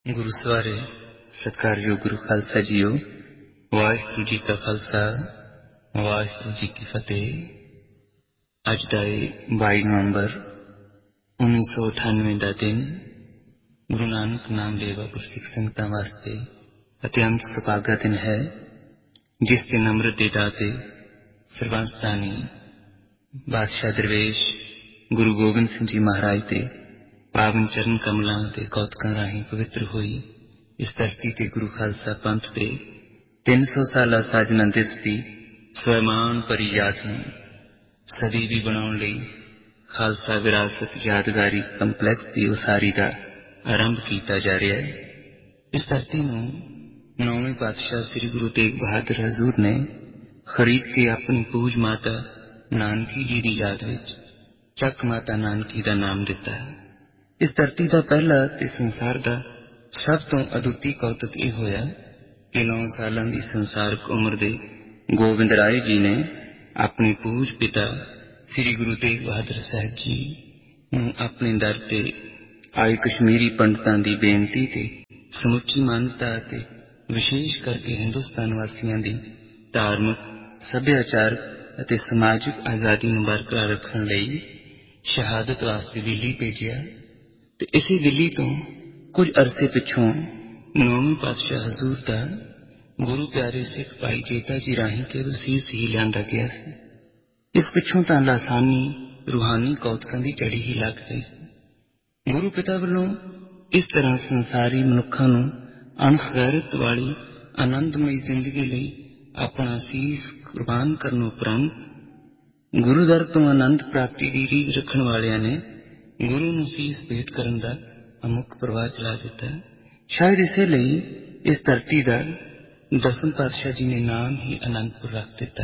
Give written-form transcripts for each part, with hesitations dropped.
गुरु सवारे सत्कारयोग गुरु खालसा जीओ। वाहिगुरु जी का खालसा वाहिगुरु जी की फतेह। अज का 22 नवंबर 1998 का दिन गुरु नानक नाम लेवा गुरसिख संगतां वास्ते अत्यंत सुभागा दिन है, जिस दिन अमृत दे दाते सरबंस दानी बादशाह दरवेश गुरु गोबिंद सिंह जी महाराज के पावन चरण कमलों के कौतकों राही पवित्र हुई इस धरती ते गुरु खालसा पंथ के 300 साला साजना दिवस की स्वयमान भरी याद नूं सदी भी बनाउण लई खालसा विरासत यादगारी कंपलैक्स की उसारी का आरंभ किया जा रहा है। इस धरती नूं 9वें पातशाह श्री गुरु तेग बहादुर हजूर ने खरीद के अपनी पूज माता नानकी जी की याद विच चक माता नानकी का नाम दिता है। इस धरती का पहला ते संसार का सब तो अदुੱਤੀ कौतुक यह होया कि 9 सालों की संसारक उम्र दे गोबिंद राय जी ने अपने पूज पिता श्री गुरु तेग बहादुर साहब जी अपने दर ते आए कश्मीरी पंडितां की बेनती ते समुची मानता ते विशेष करके हिंदुस्तान वासियों की धार्मिक सभ्याचारक अते समाजिक आजादी नूं बरकरार रखण लई शहादत वास्ते दिल्ली भेजिया। ते इसी दिल्ली तो कुछ अरसे पिछों 9वें पातशाह हजूर का गुरु प्यारे सिख भाई जेता जी राही केवल सीस ही लिया गया है। इस पिछों तो लासानी रूहानी कौतकों की झड़ी ही लग गई। गुरु पिता वालों इस तरह संसारी मनुखों नूं अणगैरत वाली आनंदमयी जिंदगी लई अपना सीस कुर्बान करने उपरंत गुरुदर तो आनंद प्राप्ति की रीझ रखण वालियां ने गुरु नूं सीस भेंट करन दा अमुख प्रवाह चला दिता। शायद इसलिए इस धरती का 10वें पातशाह जी ने नाम ही आनंदपुर रख दिता।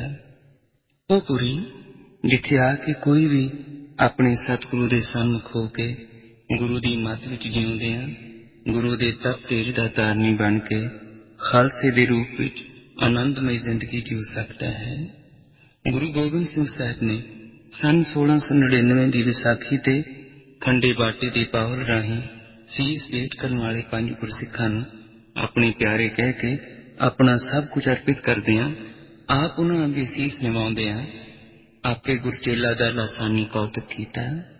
वो पुरी जिथे आके कोई भी अपने सतगुरु के सन्मुख होके गुरु की मत विच जिउंदियां गुरु के तप तेज का धारनी बन के खालसे के रूप विच आनंदमय जिंदगी जीव सकता है। गुरु गोबिंद सिंह साहब ने सन 1699 की विसाखी ते खंडे बाटे के पावल राही सीस भेंट करने वाले 5 गुरसिखां नूं अपने प्यारे कह के अपना सब कुछ अर्पित करदियां आप उन्हां अगे सीस निवाउंदियां आपे गुरचेला दा लासानी कौतक कीता।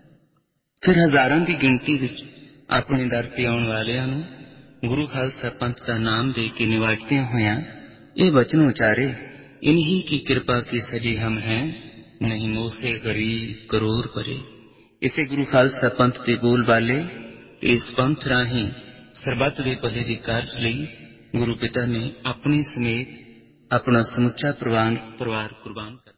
फिर हजारां की गिनती विच अपने दर ते आउण वालियां नूं गुरु खालसा पंथ का नाम दे के निवाजदियां होयां ये वचन उचारे, इन्हीं की कृपा के सजे हम हैं, नहीं मोसे गरीब करोड़ परे। इसे गुरु खालसा पंथ के बोल बाले इस पंथ राही सरबत दे भले दे कार्य लई गुरु पिता ने अपने समेत अपना समुचा परिवार कुर्बान कर